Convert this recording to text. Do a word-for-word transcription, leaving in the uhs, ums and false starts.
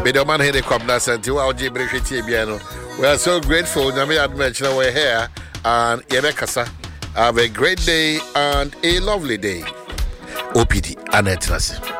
May the man hear the Cobna Santi, wow, Jibri Tibiano. We are so grateful. Nami Admention, we're here, and Yebekasa. Have a great day and a lovely day. O P D, Annette Nasi.